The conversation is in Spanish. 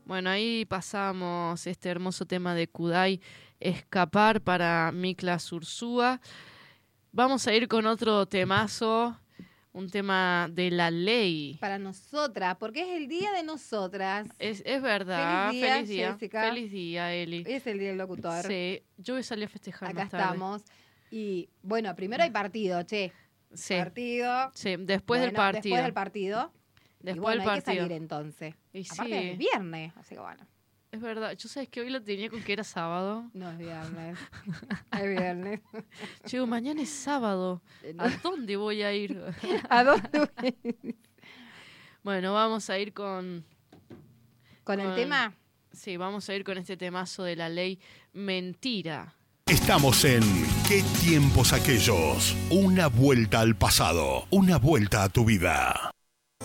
Bueno, ahí pasamos este hermoso tema de Kudai, Escapar para Miklas Ursúa. Vamos a ir con otro temazo, un tema de La Ley. Para nosotras, porque es el día de nosotras. Es verdad. Feliz día, Jessica. Feliz día, Eli. Es el día del locutor. Sí, yo voy a salir a festejar Acá más tarde. estamos. Y bueno, primero hay partido, che. Sí. Partido. Sí, después del partido. Después del partido. Después y bueno, del partido. hay que salir entonces. Y Aparte sí. es viernes, así que bueno. Es verdad. Yo sabes que hoy lo tenía con que era sábado. No es viernes. Es viernes. Chico, mañana es sábado. ¿A dónde voy a ir? ¿A dónde voy a ir? Bueno, vamos a ir con el tema. Sí, vamos a ir con este temazo de La Ley, Mentira. Estamos en ¿Qué tiempos aquellos? Una vuelta al pasado, una vuelta a tu vida.